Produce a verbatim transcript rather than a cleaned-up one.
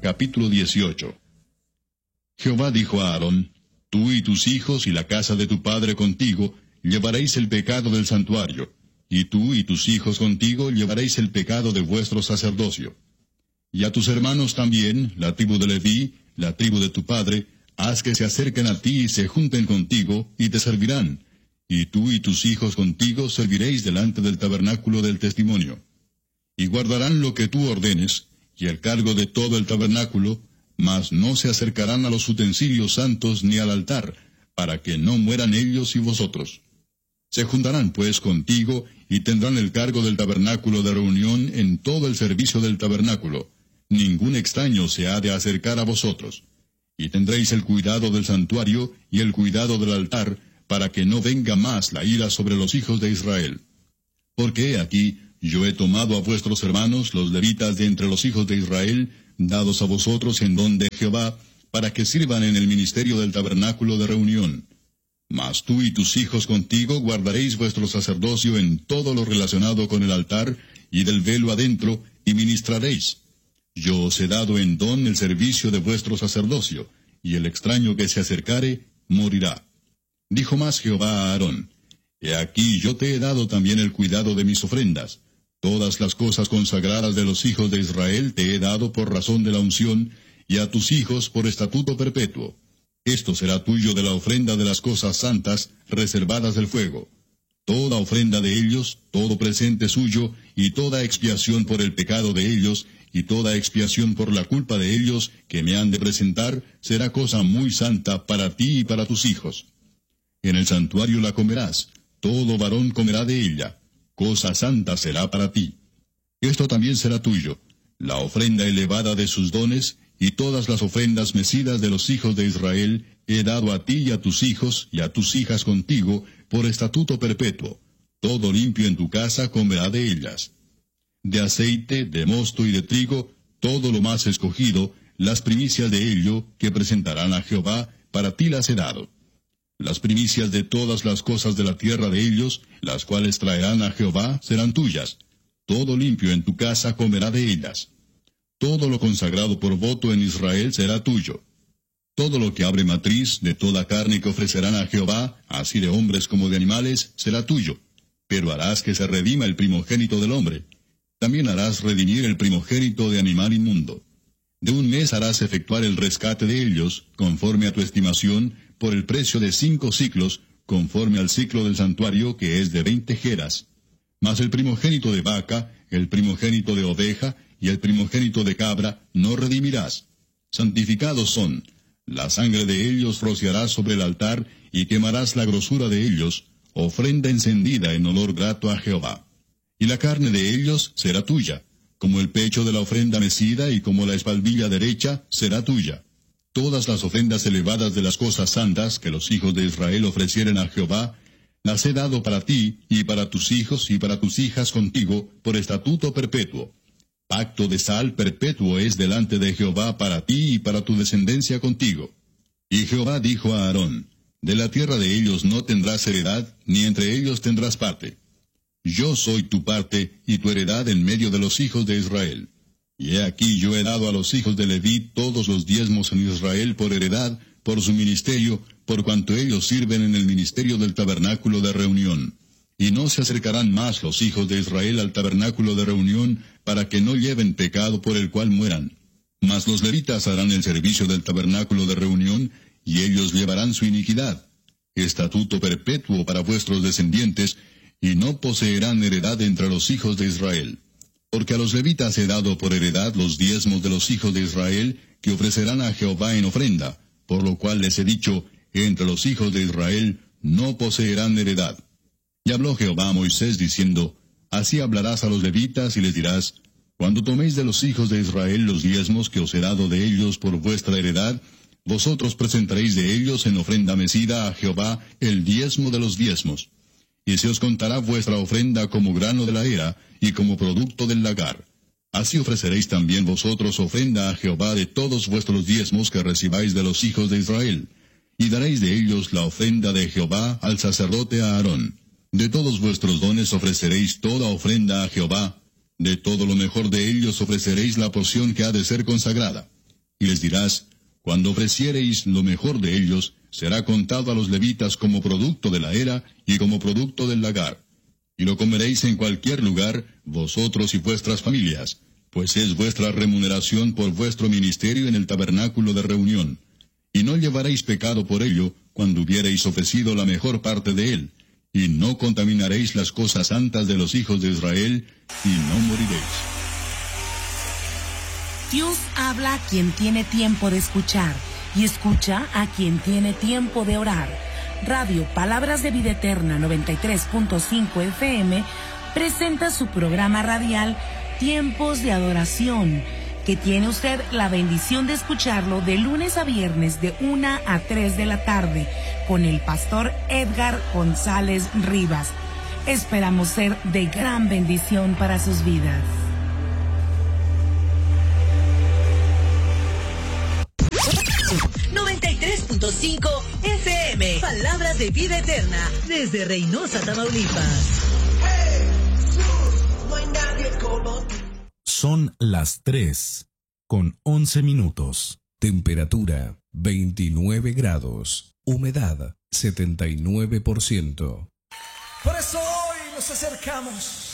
capítulo dieciocho. Jehová dijo a Aarón: Tú y tus hijos y la casa de tu padre contigo llevaréis el pecado del santuario, y tú y tus hijos contigo llevaréis el pecado de vuestro sacerdocio. Y a tus hermanos también, la tribu de Leví, la tribu de tu padre, haz que se acerquen a ti y se junten contigo, y te servirán. Y tú y tus hijos contigo serviréis delante del tabernáculo del testimonio. Y guardarán lo que tú ordenes, y el cargo de todo el tabernáculo, mas no se acercarán a los utensilios santos ni al altar, para que no mueran ellos y vosotros. Se juntarán pues contigo, y tendrán el cargo del tabernáculo de reunión en todo el servicio del tabernáculo. Ningún extraño se ha de acercar a vosotros. Y tendréis el cuidado del santuario y el cuidado del altar, para que no venga más la ira sobre los hijos de Israel. Porque he aquí, yo he tomado a vuestros hermanos, los levitas de entre los hijos de Israel, dados a vosotros en don de Jehová, para que sirvan en el ministerio del tabernáculo de reunión. Mas tú y tus hijos contigo guardaréis vuestro sacerdocio en todo lo relacionado con el altar, y del velo adentro, y ministraréis. Yo os he dado en don el servicio de vuestro sacerdocio, y el extraño que se acercare, morirá. Dijo más Jehová a Aarón: He aquí yo te he dado también el cuidado de mis ofrendas. Todas las cosas consagradas de los hijos de Israel te he dado por razón de la unción, y a tus hijos por estatuto perpetuo. Esto será tuyo de la ofrenda de las cosas santas, reservadas del fuego. Toda ofrenda de ellos, todo presente suyo, y toda expiación por el pecado de ellos, y toda expiación por la culpa de ellos, que me han de presentar, será cosa muy santa para ti y para tus hijos. En el santuario la comerás, todo varón comerá de ella, cosa santa será para ti. Esto también será tuyo, la ofrenda elevada de sus dones, y todas las ofrendas mecidas de los hijos de Israel, he dado a ti y a tus hijos, y a tus hijas contigo, por estatuto perpetuo. Todo limpio en tu casa comerá de ellas. De aceite, de mosto y de trigo, todo lo más escogido, las primicias de ello, que presentarán a Jehová, para ti las he dado. Las primicias de todas las cosas de la tierra de ellos, las cuales traerán a Jehová, serán tuyas. Todo limpio en tu casa comerá de ellas. Todo lo consagrado por voto en Israel será tuyo. Todo lo que abre matriz de toda carne que ofrecerán a Jehová, así de hombres como de animales, será tuyo. Pero harás que se redima el primogénito del hombre. También harás redimir el primogénito de animal inmundo. De un mes harás efectuar el rescate de ellos, conforme a tu estimación, por el precio de cinco siclos, conforme al ciclo del santuario, que es de veinte geras. Mas el primogénito de vaca, el primogénito de oveja, y el primogénito de cabra, no redimirás. Santificados son. La sangre de ellos rociarás sobre el altar, y quemarás la grosura de ellos, ofrenda encendida en olor grato a Jehová. Y la carne de ellos será tuya, como el pecho de la ofrenda mecida y como la espaldilla derecha será tuya. Todas las ofrendas elevadas de las cosas santas que los hijos de Israel ofrecieren a Jehová, las he dado para ti y para tus hijos y para tus hijas contigo por estatuto perpetuo. Pacto de sal perpetuo es delante de Jehová para ti y para tu descendencia contigo. Y Jehová dijo a Aarón: De la tierra de ellos no tendrás heredad, ni entre ellos tendrás parte. Yo soy tu parte y tu heredad en medio de los hijos de Israel. Y he aquí yo he dado a los hijos de Leví todos los diezmos en Israel por heredad, por su ministerio, por cuanto ellos sirven en el ministerio del tabernáculo de reunión. Y no se acercarán más los hijos de Israel al tabernáculo de reunión, para que no lleven pecado por el cual mueran. Mas los levitas harán el servicio del tabernáculo de reunión, y ellos llevarán su iniquidad. Estatuto perpetuo para vuestros descendientes, y no poseerán heredad entre los hijos de Israel. Porque a los levitas he dado por heredad los diezmos de los hijos de Israel, que ofrecerán a Jehová en ofrenda, por lo cual les he dicho, entre los hijos de Israel no poseerán heredad. Y habló Jehová a Moisés diciendo: Así hablarás a los levitas y les dirás: Cuando toméis de los hijos de Israel los diezmos que os he dado de ellos por vuestra heredad, vosotros presentaréis de ellos en ofrenda mecida a Jehová el diezmo de los diezmos. Y se os contará vuestra ofrenda como grano de la era, y como producto del lagar. Así ofreceréis también vosotros ofrenda a Jehová de todos vuestros diezmos que recibáis de los hijos de Israel. Y daréis de ellos la ofrenda de Jehová al sacerdote Aarón. De todos vuestros dones ofreceréis toda ofrenda a Jehová. De todo lo mejor de ellos ofreceréis la porción que ha de ser consagrada. y les dirás, cuando ofreciereis lo mejor de ellos, será contado a los levitas como producto de la era y como producto del lagar. Y lo comeréis en cualquier lugar, vosotros y vuestras familias, pues es vuestra remuneración por vuestro ministerio en el tabernáculo de reunión. Y no llevaréis pecado por ello, cuando hubiereis ofrecido la mejor parte de él, y no contaminaréis las cosas santas de los hijos de Israel, y no moriréis. Dios habla a quien tiene tiempo de escuchar, y escucha a quien tiene tiempo de orar. Radio Palabras de Vida Eterna noventa y tres punto cinco F M presenta su programa radial Tiempos de Adoración, que tiene usted la bendición de escucharlo de lunes a viernes de una a tres de la tarde con el pastor Edgar González Rivas. Esperamos ser de gran bendición para sus vidas. noventa y tres punto cinco F M, Palabras de Vida Eterna, desde Reynosa, Tamaulipas. Son las tres con once minutos. Temperatura veintinueve grados. Humedad setenta y nueve por ciento. Por eso hoy nos acercamos